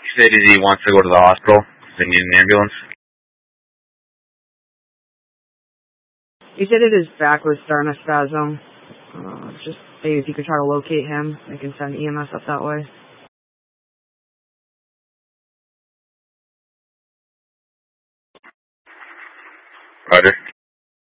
Stated he wants to go to the hospital. They need an ambulance. He said that his back was starting to spasm. Just maybe if you could try to locate him, they can send EMS up that way. Roger.